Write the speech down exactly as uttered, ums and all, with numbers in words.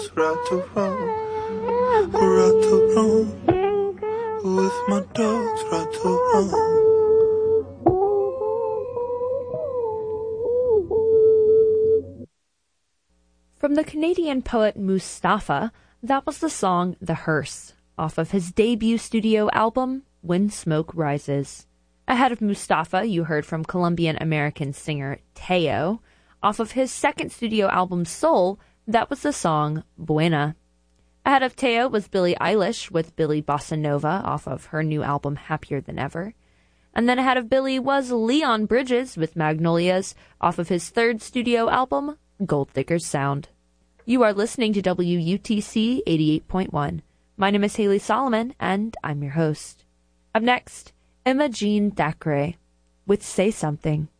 dogs right to run, right to run, with my dogs right to run. From the Canadian poet Mustafa, that was the song The Hearse, off of his debut studio album, When Smoke Rises. Ahead of Mustafa, you heard from Colombian-American singer Teo. Off of his second studio album, Soul, that was the song Buena. Ahead of Teo was Billie Eilish with Billie Bossa Nova off of her new album Happier Than Ever. And then ahead of Billie was Leon Bridges with Magnolias off of his third studio album, Gold Digger's Sound. You are listening to W U T C eighty-eight point one. My name is Haley Solomon, and I'm your host. Up next, Emma Jean Thackeray with Say Something.